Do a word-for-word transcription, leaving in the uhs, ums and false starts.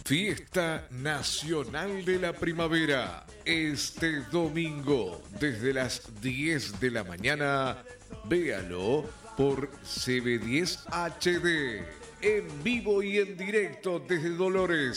Fiesta Nacional de la Primavera. Este domingo, desde las diez de la mañana, véalo por C B diez H D. En vivo y en directo desde Dolores.